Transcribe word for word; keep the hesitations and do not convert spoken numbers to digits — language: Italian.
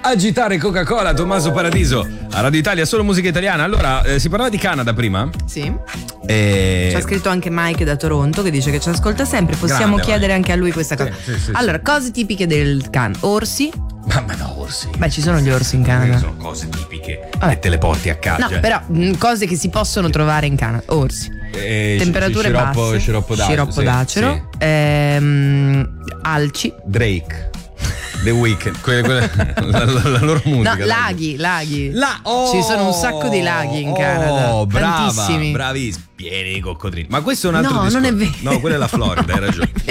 agitare Coca-Cola, Tommaso Paradiso a Radio Italia, solo musica italiana. Allora, eh, si parlava di Canada prima? Sì. E... Ci ha scritto anche Mike da Toronto che dice che ci ascolta sempre. Possiamo Grande, chiedere Mike. anche a lui questa cosa. Sì, sì, sì, allora, cose tipiche del Canada. Orsi. Ma, ma no, orsi. Beh, ci sono gli orsi in Canada. Sono cose tipiche. Vabbè. E te le porti a casa. No, però mh, cose che si possono trovare in Canada. Orsi. Eh, Temperature sciroppo, basse. Sciroppo d'acero. Sciroppo sì, d'acero. sì. Ehm, alci. Drake. The Weeknd. Quella, quella, la, la, la loro musica. No, laghi, laghi. La, oh, Ci sono un sacco di laghi in Canada. Oh, brava, Tantissimi. bravissimi. Pieni di coccodrilli. Ma questo è un altro No, discorso. non è vero. No, quella è la Florida, hai ragione.